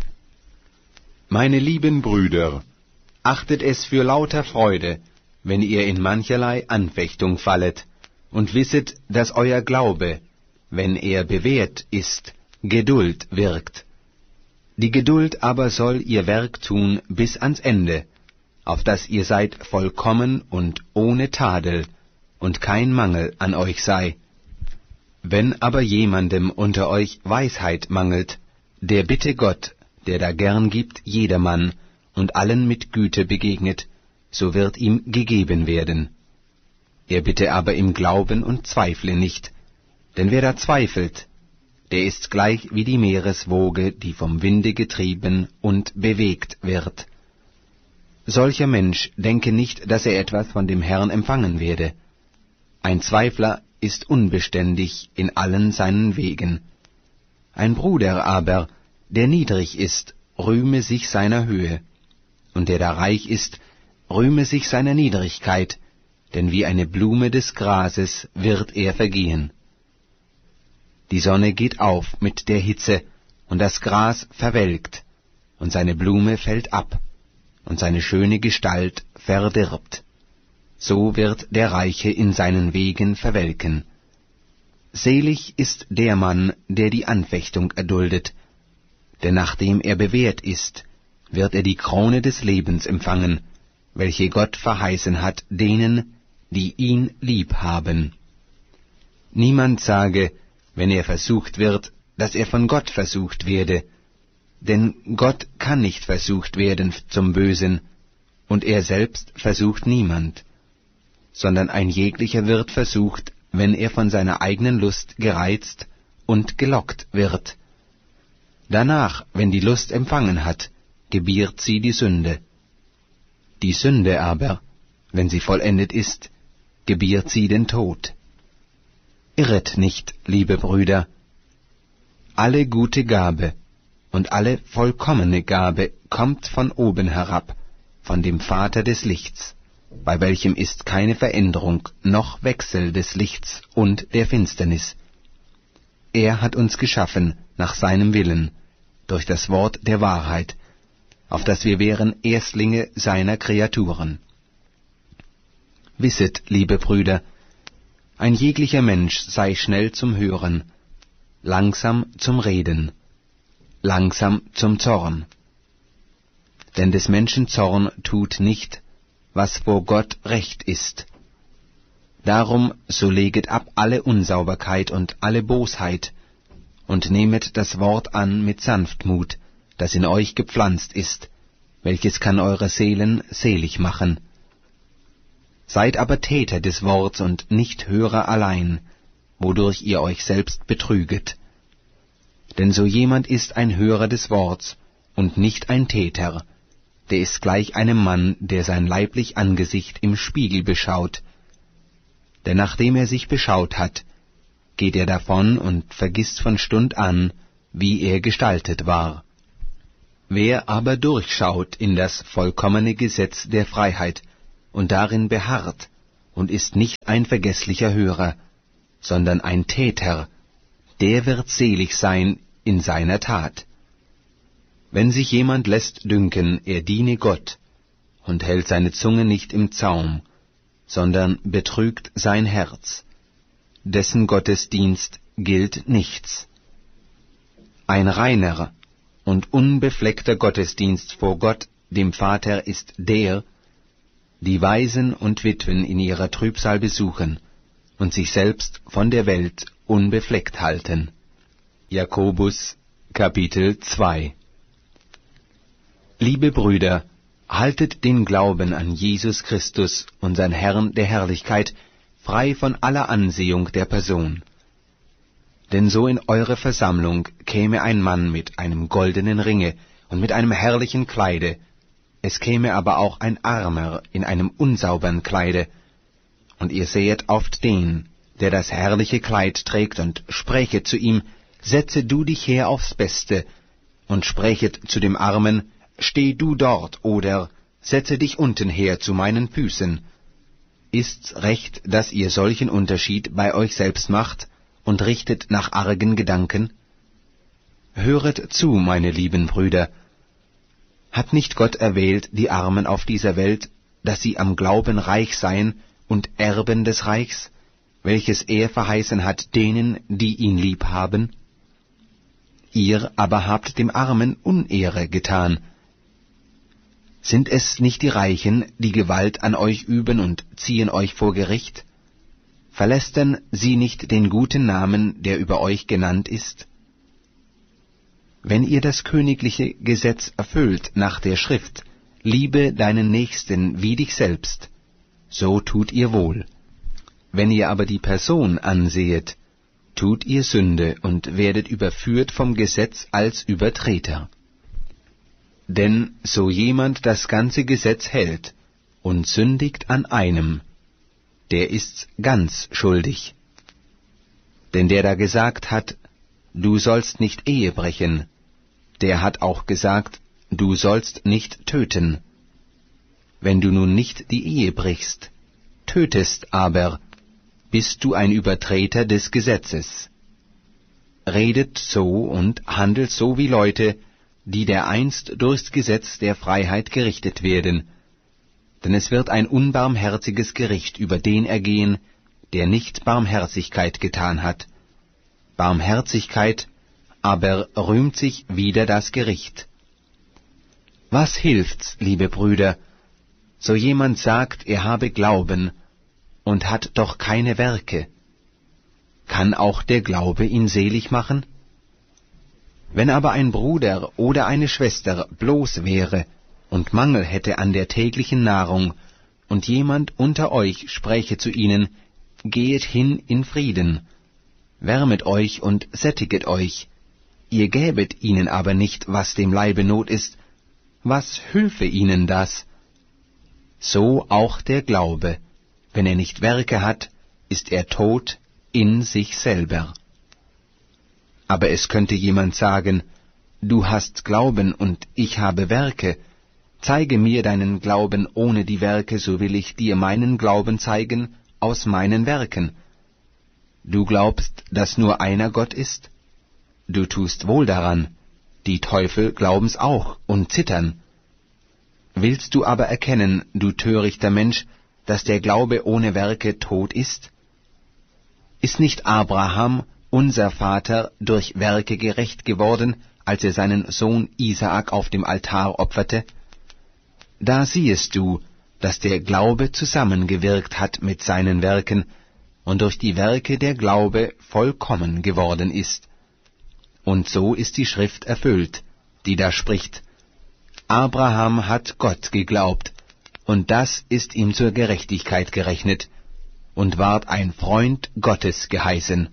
Meine lieben Brüder, achtet es für lauter Freude, wenn ihr in mancherlei Anfechtung fallet, und wisset, dass euer Glaube, wenn er bewährt ist, Geduld wirkt. Die Geduld aber soll ihr Werk tun bis ans Ende, auf dass ihr seid vollkommen und ohne Tadel, und kein Mangel an euch sei. Wenn aber jemandem unter euch Weisheit mangelt, der bitte Gott, der da gern gibt jedermann und allen mit Güte begegnet, so wird ihm gegeben werden. Er bitte aber im Glauben und zweifle nicht, denn wer da zweifelt, der ist gleich wie die Meereswoge, die vom Winde getrieben und bewegt wird. Solcher Mensch denke nicht, dass er etwas von dem Herrn empfangen werde. Ein Zweifler ist unbeständig in allen seinen Wegen. Ein Bruder aber, der niedrig ist, rühme sich seiner Höhe, und der da reich ist, rühme sich seiner Niedrigkeit, denn wie eine Blume des Grases wird er vergehen. Die Sonne geht auf mit der Hitze, und das Gras verwelkt, und seine Blume fällt ab, und seine schöne Gestalt verdirbt. So wird der Reiche in seinen Wegen verwelken. Selig ist der Mann, der die Anfechtung erduldet, denn nachdem er bewährt ist, wird er die Krone des Lebens empfangen, welche Gott verheißen hat denen, die ihn lieb haben. Niemand sage, wenn er versucht wird, dass er von Gott versucht werde, denn Gott kann nicht versucht werden zum Bösen, und er selbst versucht niemand, sondern ein jeglicher wird versucht, wenn er von seiner eigenen Lust gereizt und gelockt wird. Danach, wenn die Lust empfangen hat, gebiert sie die Sünde. Die Sünde aber, wenn sie vollendet ist, gebiert sie den Tod. Irret nicht, liebe Brüder, alle gute Gabe und alle vollkommene Gabe kommt von oben herab, von dem Vater des Lichts, bei welchem ist keine Veränderung noch Wechsel des Lichts und der Finsternis. Er hat uns geschaffen nach seinem Willen, durch das Wort der Wahrheit, auf dass wir wären Erstlinge seiner Kreaturen. Wisset, liebe Brüder, ein jeglicher Mensch sei schnell zum Hören, langsam zum Reden, langsam zum Zorn. Denn des Menschen Zorn tut nicht, was vor Gott recht ist. Darum so leget ab alle Unsauberkeit und alle Bosheit, und nehmet das Wort an mit Sanftmut, das in euch gepflanzt ist, welches kann eure Seelen selig machen. Seid aber Täter des Worts und nicht Hörer allein, wodurch ihr euch selbst betrüget. Denn so jemand ist ein Hörer des Worts und nicht ein Täter, der ist gleich einem Mann, der sein leiblich Angesicht im Spiegel beschaut. Denn nachdem er sich beschaut hat, geht er davon und vergisst von Stund an, wie er gestaltet war. Wer aber durchschaut in das vollkommene Gesetz der Freiheit und darin beharrt und ist nicht ein vergesslicher Hörer, sondern ein Täter, der wird selig sein in seiner Tat. Wenn sich jemand lässt dünken, er diene Gott, und hält seine Zunge nicht im Zaum, sondern betrügt sein Herz, dessen Gottesdienst gilt nichts. Ein reiner und unbefleckter Gottesdienst vor Gott, dem Vater, ist der, die Waisen und Witwen in ihrer Trübsal besuchen und sich selbst von der Welt unbefleckt halten. Jakobus, Kapitel zwei. Liebe Brüder, haltet den Glauben an Jesus Christus, unseren Herrn der Herrlichkeit, frei von aller Ansehung der Person. Denn so in eure Versammlung käme ein Mann mit einem goldenen Ringe und mit einem herrlichen Kleide, es käme aber auch ein Armer in einem unsaubern Kleide, und ihr sehet oft den, der das herrliche Kleid trägt, und sprechet zu ihm, setze du dich her aufs Beste, und sprechet zu dem Armen, steh du dort, oder setze dich unten her zu meinen Füßen. Ist's recht, dass ihr solchen Unterschied bei euch selbst macht und richtet nach argen Gedanken? Höret zu, meine lieben Brüder. Hat nicht Gott erwählt die Armen auf dieser Welt, dass sie am Glauben reich seien und Erben des Reichs, welches er verheißen hat denen, die ihn lieb haben? Ihr aber habt dem Armen Unehre getan. Sind es nicht die Reichen, die Gewalt an euch üben und ziehen euch vor Gericht? Verlästern sie nicht den guten Namen, der über euch genannt ist? Wenn ihr das königliche Gesetz erfüllt nach der Schrift, liebe deinen Nächsten wie dich selbst, so tut ihr wohl. Wenn ihr aber die Person ansehet, tut ihr Sünde und werdet überführt vom Gesetz als Übertreter. Denn so jemand das ganze Gesetz hält und sündigt an einem, der ist's ganz schuldig. Denn der da gesagt hat, du sollst nicht Ehe brechen, der hat auch gesagt, du sollst nicht töten. Wenn du nun nicht die Ehe brichst, tötest aber, bist du ein Übertreter des Gesetzes. Redet so und handelt so wie Leute, die dereinst durchs Gesetz der Freiheit gerichtet werden. Denn es wird ein unbarmherziges Gericht über den ergehen, der nicht Barmherzigkeit getan hat. Barmherzigkeit aber rühmt sich wider das Gericht. Was hilft's, liebe Brüder, so jemand sagt, er habe Glauben und hat doch keine Werke? Kann auch der Glaube ihn selig machen? Wenn aber ein Bruder oder eine Schwester bloß wäre und Mangel hätte an der täglichen Nahrung, und jemand unter euch spräche zu ihnen, gehet hin in Frieden, wärmet euch und sättiget euch, ihr gäbet ihnen aber nicht, was dem Leibe Not ist, was hülfe ihnen das? So auch der Glaube, wenn er nicht Werke hat, ist er tot in sich selber. Aber es könnte jemand sagen, du hast Glauben und ich habe Werke, zeige mir deinen Glauben ohne die Werke, so will ich dir meinen Glauben zeigen aus meinen Werken. Du glaubst, dass nur einer Gott ist? Du tust wohl daran, die Teufel glauben's auch und zittern. Willst du aber erkennen, du törichter Mensch, dass der Glaube ohne Werke tot ist? Ist nicht Abraham, unser Vater, durch Werke gerecht geworden, als er seinen Sohn Isaak auf dem Altar opferte? Da siehest du, dass der Glaube zusammengewirkt hat mit seinen Werken und durch die Werke der Glaube vollkommen geworden ist. Und so ist die Schrift erfüllt, die da spricht, Abraham hat Gott geglaubt, und das ist ihm zur Gerechtigkeit gerechnet, und ward ein Freund Gottes geheißen.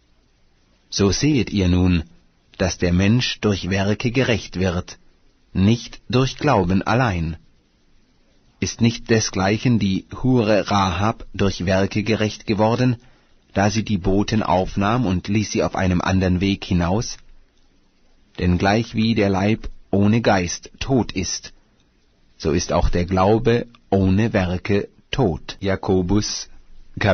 So sehet ihr nun, dass der Mensch durch Werke gerecht wird, nicht durch Glauben allein. Ist nicht desgleichen die Hure Rahab durch Werke gerecht geworden, da sie die Boten aufnahm und ließ sie auf einem andern Weg hinaus? Denn gleichwie der Leib ohne Geist tot ist, so ist auch der Glaube ohne Werke tot. Jakobus